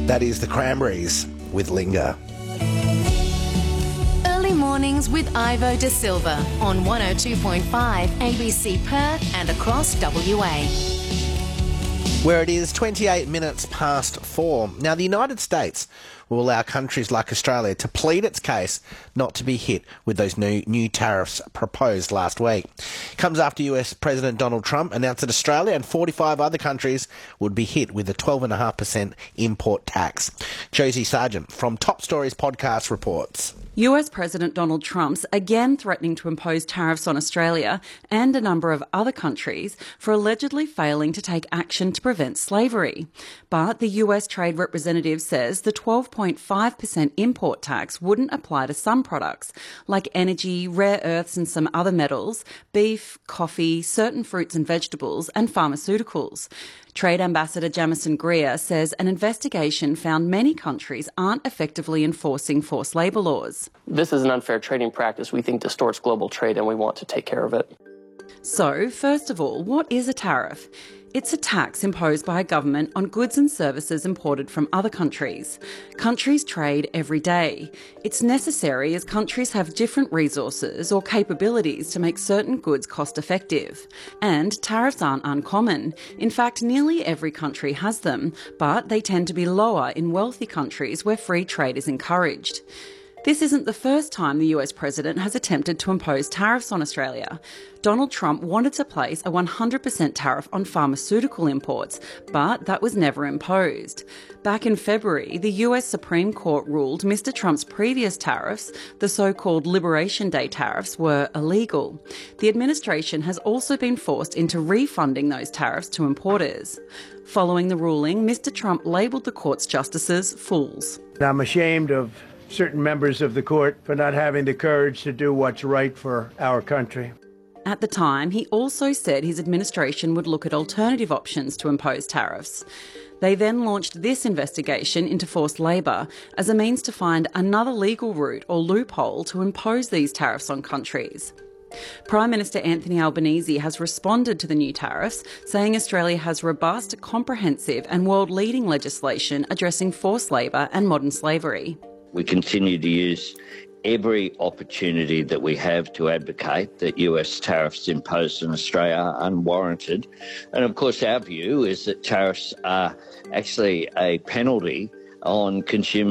That is the Cranberries with Linger. Early mornings with Ivo De Silva on 102.5 ABC Perth and across WA. Where it is 28 minutes past 4. Now, the United States will allow countries like Australia to plead its case not to be hit with those new tariffs proposed last week. It comes after US President Donald Trump announced that Australia and 45 other countries would be hit with a 12.5% import tax. Josie Sargent from Top Stories podcast reports. US President Donald Trump's again threatening to impose tariffs on Australia and a number of other countries for allegedly failing to take action to prevent slavery. But the US Trade Representative says the 12.5% import tax wouldn't apply to some products like energy, rare earths and some other metals, beef, coffee, certain fruits and vegetables and pharmaceuticals. Trade Ambassador Jamieson Greer says an investigation found many countries aren't effectively enforcing forced labour laws. This is an unfair trading practice we think distorts global trade and we want to take care of it. So, first of all, what is a tariff? It's a tax imposed by a government on goods and services imported from other countries. Countries trade every day. It's necessary as countries have different resources or capabilities to make certain goods cost-effective. And tariffs aren't uncommon. In fact, nearly every country has them, but they tend to be lower in wealthy countries where free trade is encouraged. This isn't the first time the US president has attempted to impose tariffs on Australia. Donald Trump wanted to place a 100% tariff on pharmaceutical imports, but that was never imposed. Back in February, the US Supreme Court ruled Mr. Trump's previous tariffs, the so-called Liberation Day tariffs, were illegal. The administration has also been forced into refunding those tariffs to importers. Following the ruling, Mr. Trump labelled the court's justices fools. I'm ashamed of certain members of the court for not having the courage to do what's right for our country. At the time, he also said his administration would look at alternative options to impose tariffs. They then launched this investigation into forced labour as a means to find another legal route or loophole to impose these tariffs on countries. Prime Minister Anthony Albanese has responded to the new tariffs, saying Australia has robust, comprehensive and world-leading legislation addressing forced labour and modern slavery. We continue to use every opportunity that we have to advocate that US tariffs imposed on Australia are unwarranted. And of course, our view is that tariffs are actually a penalty on consumers.